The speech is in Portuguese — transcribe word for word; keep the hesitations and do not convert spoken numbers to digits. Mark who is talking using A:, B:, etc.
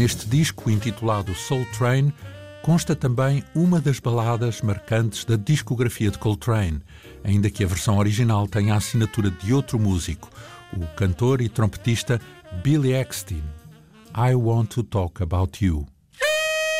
A: Neste disco, intitulado Soul Train, consta também uma das baladas marcantes da discografia de Coltrane, ainda que a versão original tenha a assinatura de outro músico, o cantor e trompetista Billy Eckstine. I Want to Talk About You.